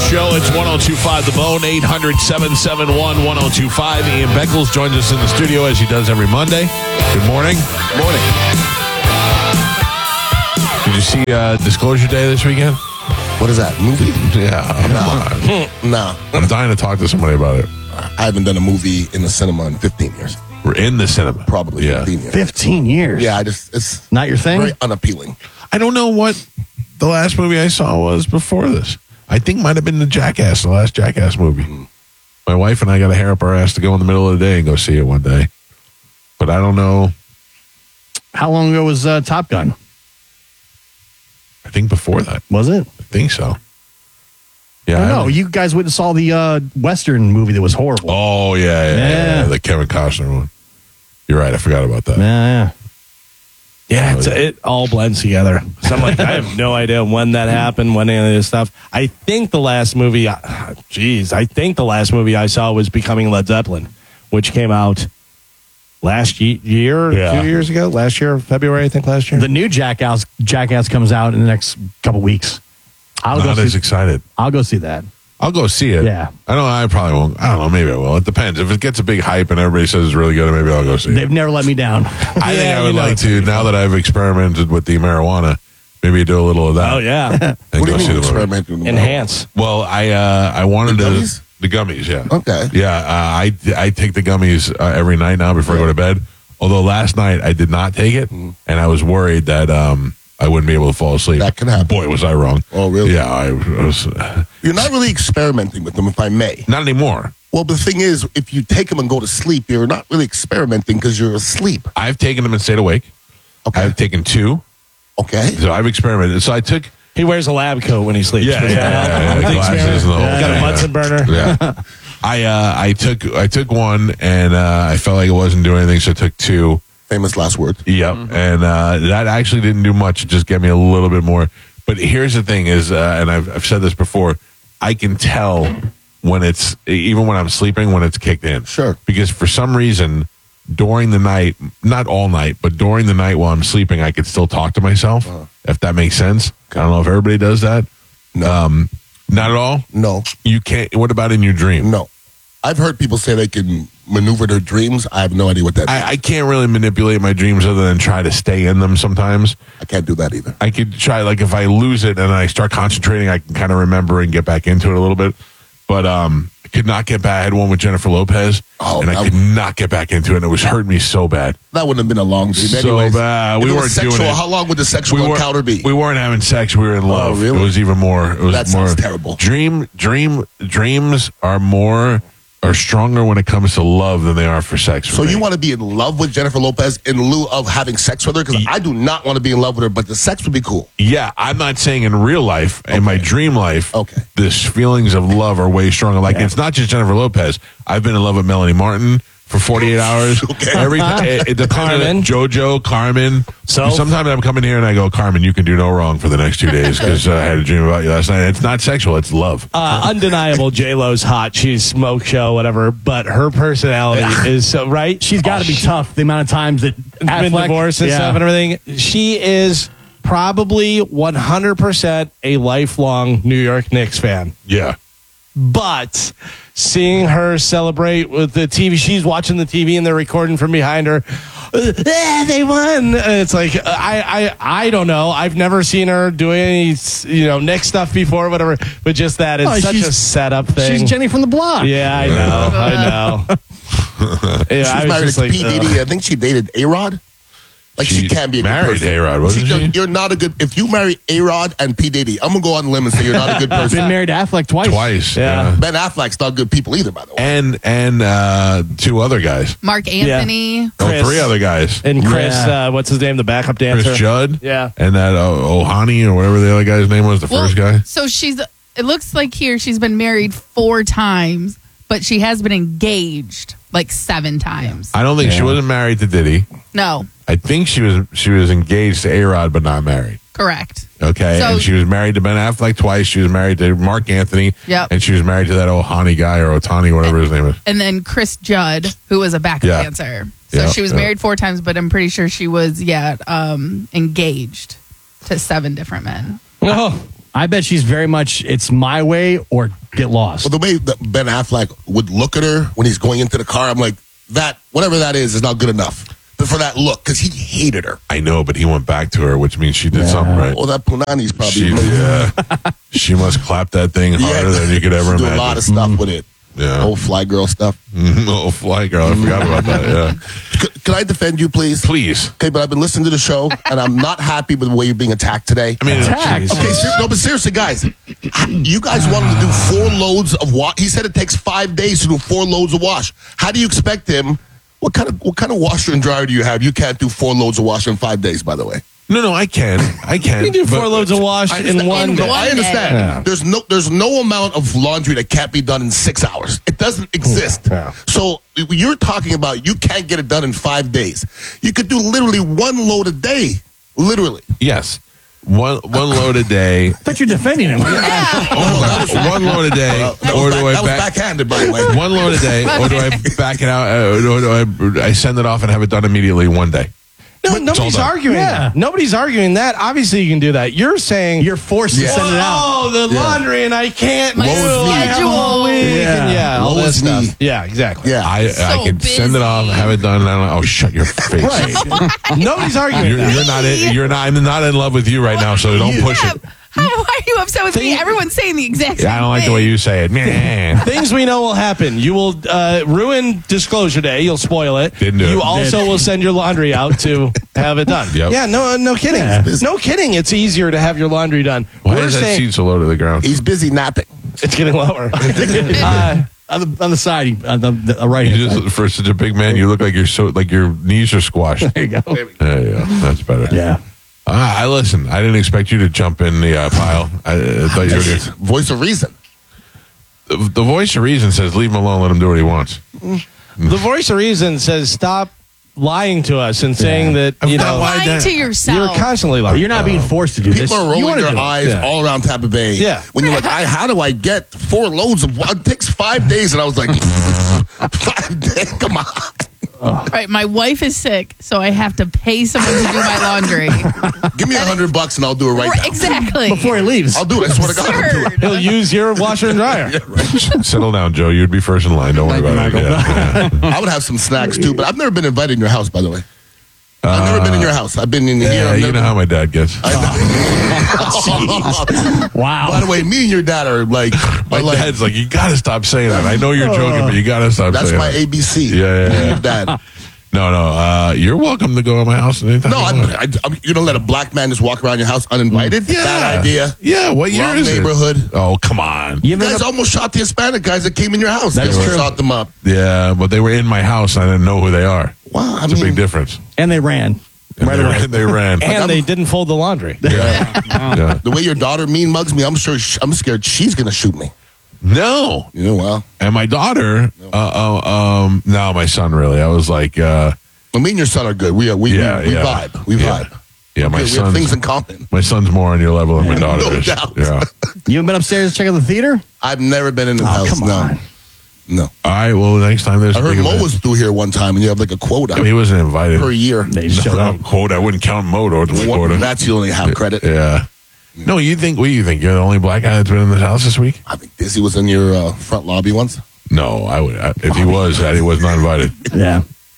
show. It's 102.5 The Bone, 800-771-1025. Ian Beckles joins us in the studio as he does every Monday. Good morning. Good morning. Did you see Disclosure Day this weekend? What is that, movie? Yeah. Nah. I'm dying to talk to somebody about it. I haven't done a movie in the cinema in 15 years. We're in the cinema. Probably Yeah. 15 years. 15 years. Yeah, it's Not your thing? very unappealing. I don't know what the last movie I saw was before this. I think might have been the last Jackass movie. My wife and I got a hair up our ass to go in the middle of the day and go see it one day. But I don't know. How long ago was Top Gun? I think before that. Was it? I think so. Yeah. I don't know. haven't- You guys went and saw the Western movie that was horrible. Oh, yeah. The Kevin Costner one. You're right. I forgot about that. Yeah. Yeah, it all blends together. So I'm like, I have no idea when that happened, when any of this stuff. I think the last movie, I think the last movie I saw was Becoming Led Zeppelin, which came out last year, 2 years ago. Last year, February, I think last year. The new Jackass comes out in the next couple weeks. Not as excited. I'll go see that. I'll go see it. Yeah. I probably won't. I don't know. Maybe I will. It depends. If it gets a big hype and everybody says it's really good, maybe I'll go see it. They've never let me down. I think I would like to, now that I've experimented with the marijuana, maybe do a little of that. Oh, yeah. And What do go you see mean the movie. experimenting? with Enhance. Well, I wanted The to. gummies? The gummies, yeah. Okay. Yeah, I take the gummies every night now before I go to bed. Although last night I did not take it, and I was worried that I wouldn't be able to fall asleep. That can happen. Boy, was I wrong. Oh, really? Yeah, I was. You're not really experimenting with them, if I may. Not anymore. Well, the thing is, if you take them and go to sleep, you're not really experimenting because you're asleep. I've taken them and stayed awake. Okay. I've taken 2, Okay. so I've experimented. So I took. He wears a lab coat when he sleeps. Yeah, With the glasses and the whole Got a thing, Bunsen burner. Yeah. I took one and I felt like it wasn't doing anything, so I took 2. Famous last word. Yep, and that actually didn't do much. It just gave me a little bit more. But here's the thing: is and I've said this before. I can tell when it's even when I'm sleeping when it's kicked in. Sure. Because for some reason during the night, not all night, but during the night while I'm sleeping, I could still talk to myself. If that makes sense. I don't know if everybody does that. No. Not at all. No. You can't. What about in your dream? No. I've heard people say they can maneuver their dreams. I have no idea what that means. I can't really manipulate my dreams other than try to stay in them sometimes. I can't do that either. I could try, like, if I lose it and I start concentrating, I can kind of remember and get back into it a little bit. But I could not get back. I had one with Jennifer Lopez, and I could not get back into it, and it was hurting me so bad. That wouldn't have been a long dream. So Anyways, bad. if We it was weren't sexual, doing it. How long would the sexual encounter be? We weren't having sex. We were in love. really? It was even more. It was That more. sounds terrible. Dreams are stronger when it comes to love than they are for sex. So you want to be in love with Jennifer Lopez in lieu of having sex with her? Because I do not want to be in love with her, but the sex would be cool. Yeah, I'm not saying in real life, in my dream life, Okay. this feelings of love are way stronger. Like, it's not just Jennifer Lopez. I've been in love with Melanie Martin for 48 hours. Okay. It depends. Carmen. JoJo, Carmen. So? Sometimes I'm coming here and I go, Carmen, you can do no wrong for the next 2 days because I had a dream about you last night. It's not sexual. It's love. Undeniable, J-Lo's hot. She's smoke show, whatever. But her personality is so, right? She's got to be tough. The amount of times that Been Affleck- divorced and stuff and everything. She is probably 100% a lifelong New York Knicks fan. Yeah. But seeing her celebrate with the TV, she's watching the TV and they're recording from behind her. They won. And it's like I don't know. I've never seen her do any Knicks stuff before, whatever. But just that it's such a setup thing. She's Jenny from the block. Yeah, I know. I know. Yeah, I She's was married just to like, P. Diddy. I think she dated A-Rod. Like, she can't be a good married person. A-Rod, wasn't she? You're not a good... If you marry A-Rod and P. Diddy, I'm going to go on a limb and say you're not a good person. Been married to Affleck twice. Twice. Yeah. Ben Affleck's not good people either, by the way. And 2 other guys. Mark Anthony. Chris. 3 other guys. And Chris, Yeah. what's his name? The backup dancer. Chris Judd. Yeah. And that Ohani or whatever the other guy's name was, the first guy. So it looks like here she's been married 4 times, but she has been engaged like 7 times. I don't think she wasn't married to Diddy. No, I think she was engaged to A-Rod, but not married. correct. Okay, So- and she was married to Ben Affleck twice. She was married to Mark Anthony. Yep. And she was married to that Ohani guy or Otani, whatever his name is. And then Chris Judd, who was a backup Yeah. dancer. So Yeah, she was yeah. married 4 times, but I'm pretty sure she was, engaged to 7 different men. Oh, I bet she's very much, it's my way or get lost. Well, the way that Ben Affleck would look at her when he's going into the car, I'm like, that, whatever that is not good enough. But for that look, because he hated her. I know, but he went back to her, which means she did something right. Well, that Punani's probably She must clap that thing harder than you could ever do imagine. a lot of stuff with it. Yeah. Old fly girl stuff. Oh, fly girl. I forgot about that. Yeah. Can I defend you, please? Please. Okay, but I've been listening to the show, and I'm not happy with the way you're being attacked today. I mean, Attacked? geez. Okay, no, but seriously, guys, you guys wanted to do 4 loads of wash. He said it takes 5 days to do 4 loads of wash. How do you expect him? What kind of washer and dryer do you have? You can't do 4 loads of wash in 5 days, by the way. No, I can. You can do 4 loads of wash in one day. I understand. There's no amount of laundry that can't be done in 6 hours. It doesn't exist. Yeah. So you're talking about you can't get it done in 5 days. You could do literally 1 load a day. Literally. Yes. One load a day. I thought you're defending him. One load a day. That was backhanded, by the way. One load a day, or do I back it out? Or do I send it off and have it done immediately one day? No, nobody's hold on. arguing Yeah. that. Nobody's arguing that. Obviously, you can do that. You're saying You're forced to send it out. Oh, the laundry, and I can't My do it. I have a whole schedule. week, and Yeah. all Woe that is stuff. me. Yeah, exactly. Yeah. I So can send it off, have it done. And I don't, oh, shut your face. Nobody's arguing You're, that. you're not. I'm not in love with you right now, so don't push it. Why are you upset with me? Everyone's saying the exact same Yeah, I don't like the thing. way you say it. Man. Things we know will happen. You will ruin Disclosure Day. You'll spoil it. Didn't do you it. also will send your laundry out to have it done. Yep. Yeah, no kidding. Yeah. No kidding. It's easier to have your laundry done. Why We're is that saying seat so low to the ground? He's busy napping. it's getting lower. On the side, on the right You hand side. just, for such a big man, you look like your knees are squashed. There you go. There you go. That's better. Yeah. I listen. I didn't expect you to jump in the pile. I thought you were just, Voice of reason. the voice of reason says, "Leave him alone. Let him do what he wants." The voice of reason says stop lying to us and saying that I'm you not know lying. Lying to you're yourself. constantly lying. You're not being forced to do this. People are You rolling wanna their do it. eyes Yeah. all around Tampa Bay. Yeah. When you're like, how do I get 4 loads of water? It takes 5 days. And I was like, 5 days? Come on. Right, my wife is sick, so I have to pay someone to do my laundry. Give me $100 and I'll do it right now. Exactly. Before he leaves. I'll do it. I swear to God, I'll do it. Absurd. He'll use your washer and dryer. Settle down, Joe. You'd be first in line. Don't worry about it. Yeah. I would have some snacks too, but I've never been invited in your house, by the way. I've never been in your house. I've been in here. Yeah, I've you never know how my dad gets. Wow. By the way, me and your dad are like, My dad's like, you got to stop saying that. I know you're joking, but you got to stop that's saying my that. ABC. Yeah, yeah, Me and yeah. your dad. No. You're welcome to go to my house anytime. No, you want. I'm you don't let a black man just walk around your house uninvited. Bad idea. Yeah, what year Wrong is neighborhood. it? Oh, come on. You You ever guys almost shot the Hispanic guys that came in your house. That's They true. shot them up. Yeah, but they were in my house. I didn't know who they are. Wow, I It's a mean, big difference. and they ran. And Right they, away. ran, they ran. And they didn't fold the laundry. Yeah. Yeah. the way your daughter mean mugs me, I'm scared she's gonna shoot me. No. You know, well, And my daughter, no, my son really. I was like, well, me and your son are good. We Yeah, vibe. We yeah. vibe. yeah, my we have things son's, in common. my son's more on your level than my daughter No is. doubt. Yeah. You haven't been upstairs to check out the theater? I've never been in the house. Come no, on. no. All right, well, next time there's I a heard big Mo event. was through here one time, and you have like a quota He wasn't invited. per year. They showed up. Quota. I wouldn't count Mo towards my quota. That's you only have credit. Yeah. No, you think? What do you think? You're the only black guy that's been in this house this week? I think Dizzy was in your front lobby once. No, I would. If he was, he was not invited. Yeah.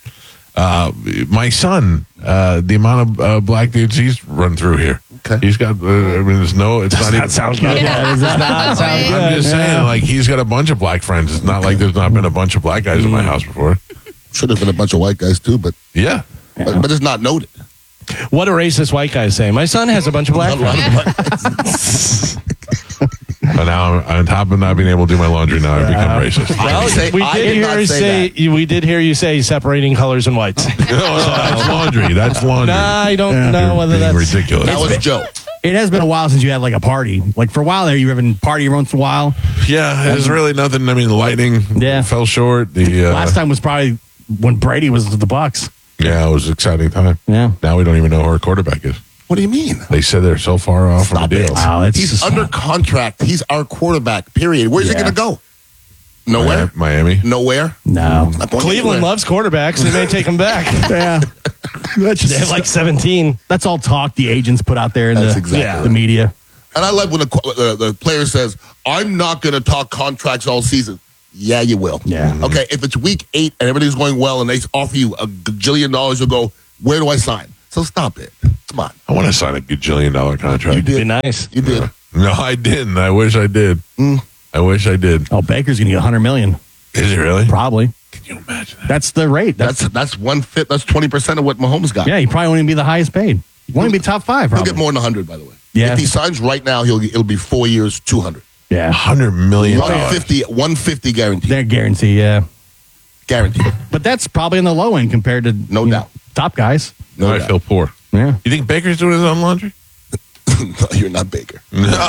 My son, the amount of black dudes he's run through here. Okay. He's got. I mean, there's no. It's not even. Sounds good. Yeah. I'm just saying, like he's got a bunch of black friends. It's not like there's not been a bunch of black guys in my house before. Should have been a bunch of white guys too, but Yeah. but it's not noted. What do racist white guys say? My son has a bunch of black friends. But now, on top of not being able to do my laundry, now I've become racist. I didn't say- we I did did hear not you say say we did hear you say separating colors and whites. No, that's laundry. That's laundry. Nah, I don't know whether Being that's ridiculous. That was Joe. It has been a while since you had like a party. Like for a while there, you were having party once in a while. Yeah, there's really nothing. I mean, the lightning Yeah. fell short. The Last time was probably when Brady was with the Bucks. yeah, it was an exciting time. Yeah. Now we don't even know who our quarterback is. What do you mean? They said they're so far off from Stop the it. deal. Wow, it's He's just- under contract. He's our quarterback. Period. Where's he Yeah. gonna go? Nowhere. Miami. Nowhere. No. Not going Cleveland anywhere. loves quarterbacks. They may take them back. Yeah. That's They have like 17. that's all talk the agents put out there in That's the exactly the media. And I like when the player says, I'm not going to talk contracts all season. Yeah, you will. Yeah. Okay, if it's week 8 and everything's going well and they offer you $1 gajillion, you'll go, where do I sign? So stop it. Come on. I want to sign a gajillion-dollar contract. You did. Be nice. You did. No, I didn't. I wish I did. I wish I did. Oh, Baker's going to get $100 million. Is it really? Probably. Can you imagine that? That's the rate. That's 1/5. That's 20% of what Mahomes got. Yeah, he probably won't even be the highest paid. He won't even be top 5. He'll Probably. get more than 100, by the way. Yeah. If he signs right now, it'll be 4 years, 200. Yeah. $100 million. 150 guaranteed. They're guaranteed, yeah. Guaranteed. But that's probably in the low end compared to No you doubt. know, top guys. No, I doubt. feel poor. Yeah. You think Baker's doing his own laundry? No, you're not Baker.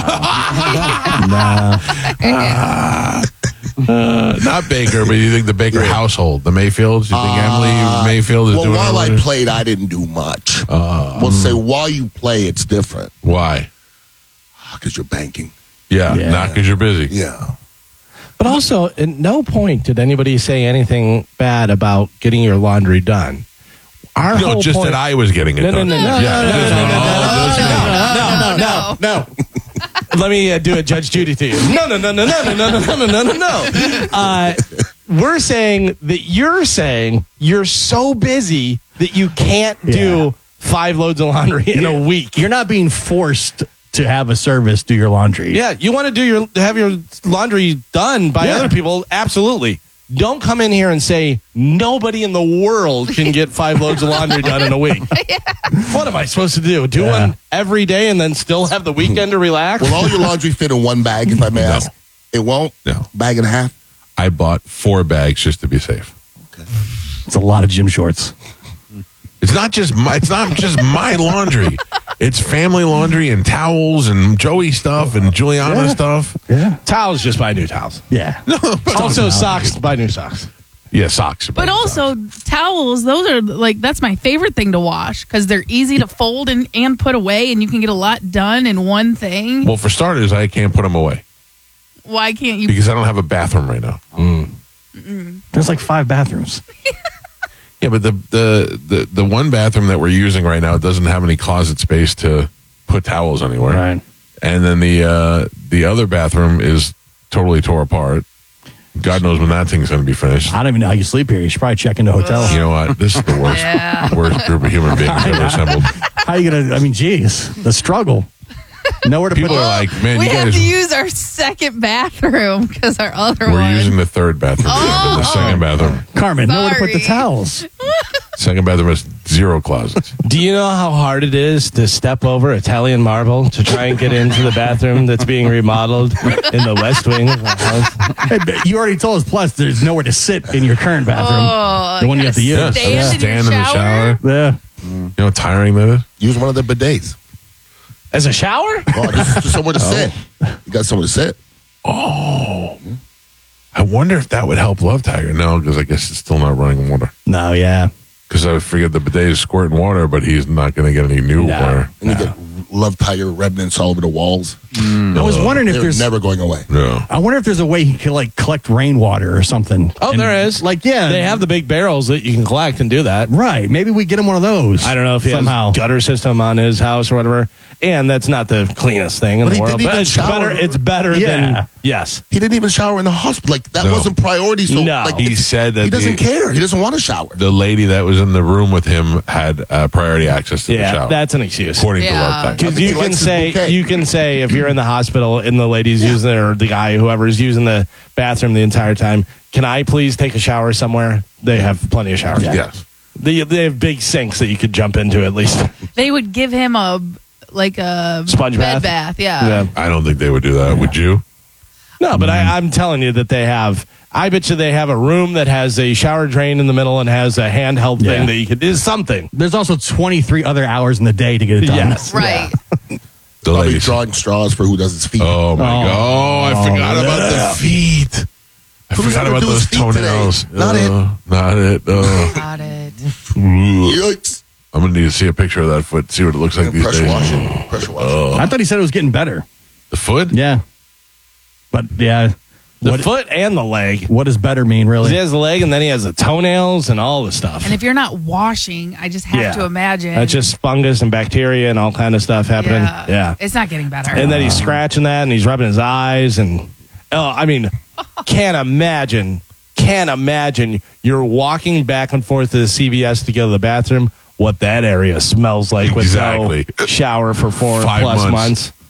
Not Baker, but you think the Baker household, the Mayfields? You think Emily Mayfield is Well, doing her while I laundry? played, I didn't do much. We'll say while you play, it's different Why? because you're banking. Yeah, Yeah. not because you're busy. Yeah. But also, at no point did anybody say anything bad about getting your laundry done. Our No, whole just point, that I was getting it No, no, done. no, no, Yeah, no, just no, on no, all those no, things. no. Let me do a Judge Judy to you. No. We're saying that you're saying you're so busy that you can't do 5 loads of laundry in a week. You're not being forced to have a service do your laundry. Yeah, you want to have your laundry done by Yeah. other people? Absolutely. Don't come in here and say nobody in the world can get 5 loads of laundry done in a week. What am I supposed to do? Do one every day and then still have the weekend to relax? Will all your laundry fit in one bag, if I may ask? It won't? No. Bag and a half? I bought 4 bags just to be safe. It's a lot of gym shorts. It's not just my laundry. It's family laundry and towels and Joey stuff and Juliana stuff. Yeah. Towels, just buy new towels. Yeah. Also socks, buy new socks. Yeah, socks. But also towels, those are that's my favorite thing to wash because they're easy to fold and put away, and you can get a lot done in one thing. Well, for starters, I can't put them away Why can't you? because I don't have a bathroom right now. There's like 5 bathrooms. Yeah, but the one bathroom that we're using right now doesn't have any closet space to put towels anywhere. Right. And then the other bathroom is totally tore apart. God knows when that thing's going to be finished. I don't even know how you sleep here. You should probably check into a hotel. You know what? This is the worst, Yeah. worst group of human beings ever assembled. How you going to, I mean, geez, the struggle. Nowhere to People put are like, man, We you have guys, to use our second bathroom because our other we're one. using the third bathroom. The second bathroom. Carmen, nowhere to put the Sorry. towels. Second bathroom has 0 closets. Do you know how hard it is to step over Italian marble to try and get into the bathroom that's being remodeled in the West Wing of my house? Hey, but you already told us, plus, there's nowhere to sit in your current bathroom. The one you have to use. Yeah, Stand in your shower. Yeah. You know how tiring that is? Use one of the bidets. As a shower? Oh, just somewhere to sit. You got somewhere to sit. I wonder if that would help Love Tiger. No, because I guess it's still not running water. No, yeah. Because I forget the bidet is squirting water, but he's not going to get any new water. And you get Love Tiger remnants all over the walls. I was wondering if They're there's never going away. No. I wonder if there's a way he could like collect rainwater or something. Oh, And, there is. Like, yeah. They have the big barrels that you can collect and do that. Right. Maybe we get him one of those. I don't know if he somehow. has gutter system on his house or whatever. And that's not the cleanest thing in But the he world. didn't But even it's shower. better. It's better Yeah. than yes. He didn't even shower in the hospital. Like, that No. wasn't priority. So, No. like, He said that he doesn't care. He doesn't want to shower. the lady that was in the room with him had priority access to the Yeah, shower. that's an excuse. according to Yeah. Love Tiger. Because I think you he likes his bouquet. you can say if you're in the hospital and the lady's using it or the guy whoever's using the bathroom the entire time, can I please take a shower somewhere? They have plenty of showers. Yes. They have big sinks that you could jump into at least. They would give him a Sponge bed bath? Yeah. I don't think they would do that. Would you? No, but I'm telling you that they have. I bet you they have a room that has a shower drain in the middle and has a handheld thing Yeah. that you could do something. There's also 23 other hours in the day to get it done. Yes. Right. The Probably ladies. drawing straws for who does his feet. Oh my God! Oh, I forgot about yeah. the feet. I Who's forgot gonna about do those his feet today? toenails. Not it. Not it. Got it. Yikes. I'm gonna need to see a picture of that foot. See what it looks like these Pressure days. washing. Pressure washing. I thought he said it was getting better. The foot? Yeah. But yeah, The foot and the leg. What does better mean, really? He has the leg, and then he has the toenails and all the stuff. And if you're not washing, I just have to imagine. That's just fungus and bacteria and all kind of stuff happening. Yeah. It's not getting better. And then he's scratching that, and he's rubbing his eyes. And, can't imagine you're walking back and forth to the CVS to go to the bathroom, what that area smells like with no shower for 4+ months.